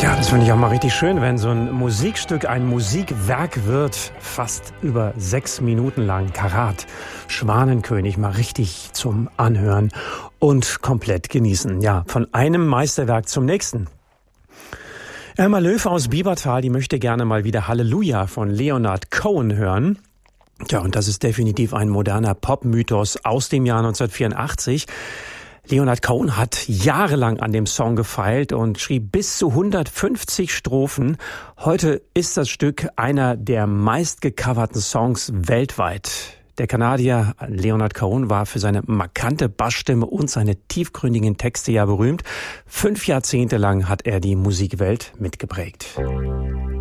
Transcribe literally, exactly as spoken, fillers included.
Ja, das finde ich auch mal richtig schön, wenn so ein Musikstück ein Musikwerk wird, fast über sechs Minuten lang. Karat, Schwanenkönig, mal richtig zum Anhören und komplett genießen. Ja, von einem Meisterwerk zum nächsten. Irma Löw aus Biebertal, die möchte gerne mal wieder Halleluja von Leonard Cohen hören. Ja, und das ist definitiv ein moderner Popmythos aus dem Jahr neunzehnhundertvierundachtzig. Leonard Cohen hat jahrelang an dem Song gefeilt und schrieb bis zu hundertfünfzig Strophen. Heute ist das Stück einer der meistgecoverten Songs weltweit. Der Kanadier Leonard Cohen war für seine markante Bassstimme und seine tiefgründigen Texte ja berühmt. Fünf Jahrzehnte lang hat er die Musikwelt mitgeprägt.